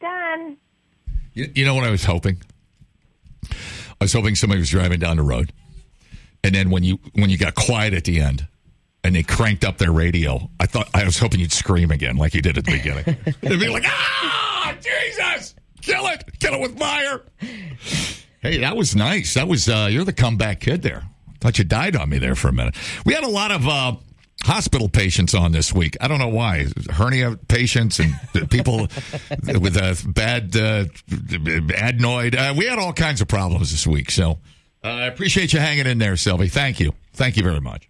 done. You know what I was hoping? I was hoping somebody was driving down the road, and then when you got quiet at the end, and they cranked up their radio, I was hoping you'd scream again like you did at the beginning. They'd be like, "Ah, Jesus! Kill it with fire!" Hey, that was nice. That was you're the comeback kid there. Thought you died on me there for a minute. We had a lot of hospital patients on this week. I don't know why. Hernia patients and people with bad adenoid. We had all kinds of problems this week. So I appreciate you hanging in there, Sylvie. Thank you. Thank you very much.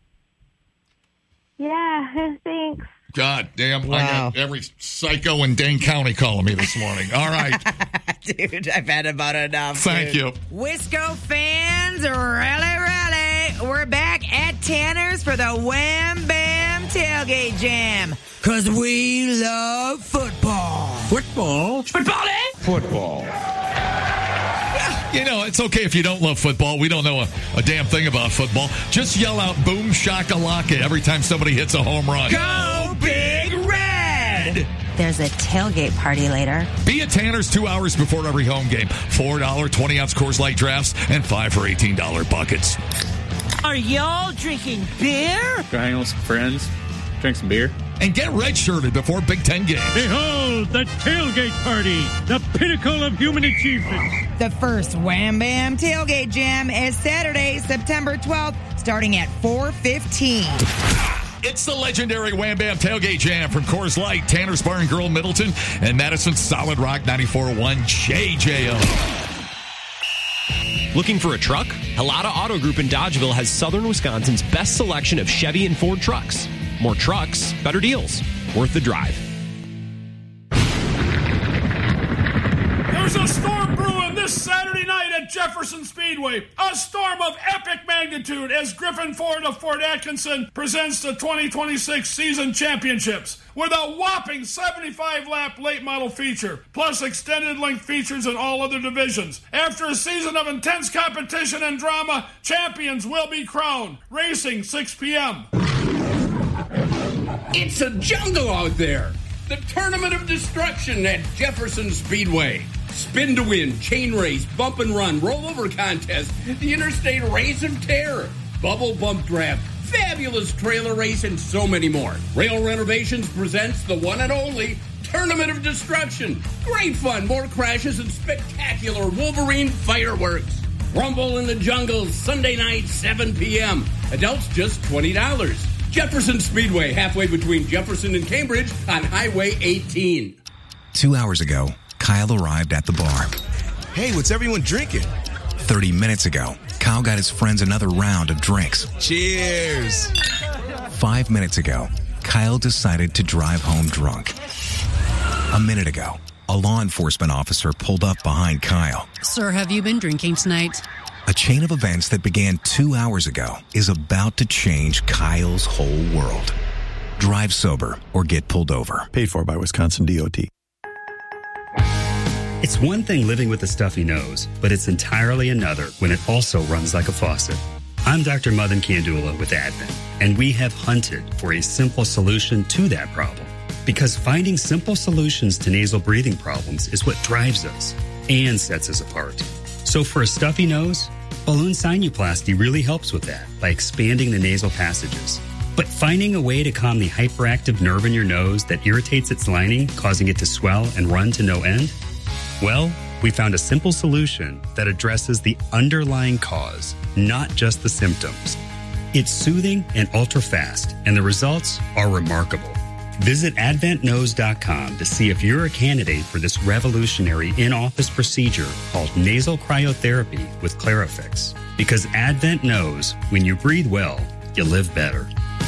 Yeah, thanks. God damn. Wow. I got every psycho in Dane County calling me this morning. All right. Dude, I've had about enough. Thank you. Wisco fans, rally. We're back at Tanner's for the Wham Bam Tailgate Jam. Because we love football. Football? Football, eh? Football. You know, it's okay if you don't love football. We don't know a damn thing about football. Just yell out boom shakalaka every time somebody hits a home run. Go Big Red! There's a tailgate party later. Be at Tanner's 2 hours before every home game. $4 20-ounce Coors Light drafts and $5 for $18 buckets. Are y'all drinking beer? Go hang out with some friends, drink some beer. And get red-shirted before Big Ten games. Behold, the tailgate party, the pinnacle of human achievement. The first Wham Bam Tailgate Jam is Saturday, September 12th, starting at 4:15. It's the legendary Wham Bam Tailgate Jam from Coors Light, Tanner's Bar and Grill, Middleton, and Madison's Solid Rock 94.1 JJO. Looking for a truck? Halata Auto Group in Dodgeville has southern Wisconsin's best selection of Chevy and Ford trucks. More trucks, better deals. Worth the drive. There's a storm brewing this Saturday night at Jefferson Speedway. A storm of epic magnitude as Griffin Ford of Fort Atkinson presents the 2026 season championships with a whopping 75-lap late model feature, plus extended length features in all other divisions. After a season of intense competition and drama, champions will be crowned. Racing 6 p.m. It's a jungle out there. The Tournament of Destruction at Jefferson Speedway. Spin to win, chain race, bump and run, rollover contest, the Interstate Race of Terror, bubble bump draft, fabulous trailer race, and so many more. Rail Renovations presents the one and only Tournament of Destruction. Great fun, more crashes, and spectacular Wolverine fireworks. Rumble in the Jungle, Sunday night, 7 p.m. Adults just $20. Jefferson Speedway, halfway between Jefferson and Cambridge on Highway 18. 2 hours ago, Kyle arrived at the bar. Hey, what's everyone drinking? 30 minutes ago, Kyle got his friends another round of drinks. Cheers! 5 minutes ago, Kyle decided to drive home drunk. A minute ago, a law enforcement officer pulled up behind Kyle. Sir, have you been drinking tonight? A chain of events that began 2 hours ago is about to change Kyle's whole world. Drive sober or get pulled over. Paid for by Wisconsin DOT. It's one thing living with a stuffy nose, but it's entirely another when it also runs like a faucet. I'm Dr. Madan Kandula with Advent, and we have hunted for a simple solution to that problem. Because finding simple solutions to nasal breathing problems is what drives us and sets us apart. So for a stuffy nose, balloon sinuplasty really helps with that by expanding the nasal passages. But finding a way to calm the hyperactive nerve in your nose that irritates its lining, causing it to swell and run to no end? Well, we found a simple solution that addresses the underlying cause, not just the symptoms. It's soothing and ultra-fast, and the results are remarkable. Visit AdventNose.com to see if you're a candidate for this revolutionary in-office procedure called nasal cryotherapy with Clarifix. Because Advent knows when you breathe well, you live better.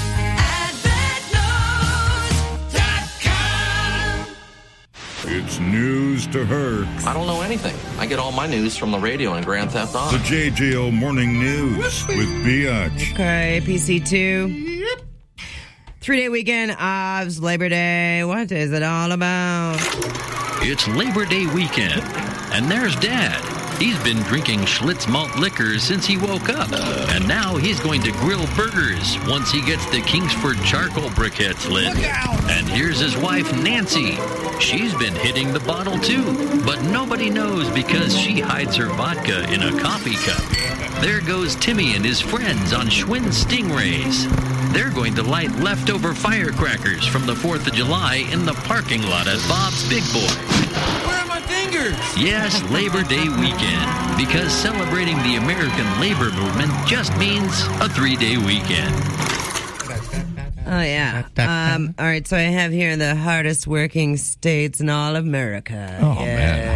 It's news to her. I don't know anything. I get all my news from the radio and Grand Theft Auto. The JJO Morning News with Biatch. Okay, PC2. 3-day weekend of Labor Day. What is it all about? It's Labor Day weekend, and there's Dad. He's been drinking Schlitz malt liquor since he woke up. And now he's going to grill burgers once he gets the Kingsford charcoal briquettes lit. And here's his wife, Nancy. She's been hitting the bottle too, but nobody knows because she hides her vodka in a coffee cup. There goes Timmy and his friends on Schwinn Stingrays. They're going to light leftover firecrackers from the 4th of July in the parking lot at Bob's Big Boy. Where are my fingers? Yes, Labor Day weekend, because celebrating the American labor movement just means a 3-day weekend. Oh, yeah. All right, so I have here the hardest working states in all of America. Oh, yes.